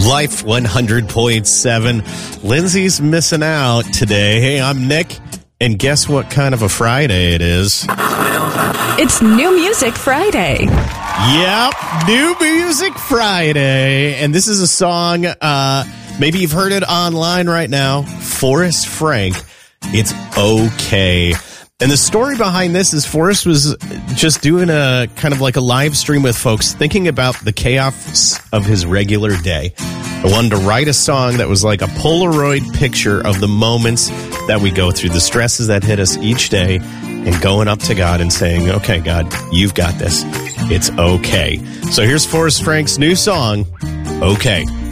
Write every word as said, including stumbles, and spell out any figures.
Life one hundred point seven. Lindsay's missing out today. Hey, I'm Nick, and guess what kind of a Friday it is? It's New Music Friday. Yep, New Music Friday. And this is a song, uh, maybe you've heard it online right now. Forrest Frank, It's Okay. And the story behind this is Forrest was just doing a kind of like a live stream with folks, thinking about the chaos of his regular day. I wanted to write a song that was like a Polaroid picture of the moments that we go through, the stresses that hit us each day, and going up to God and saying, okay, God, you've got this. It's okay. So here's Forrest Frank's new song, Okay.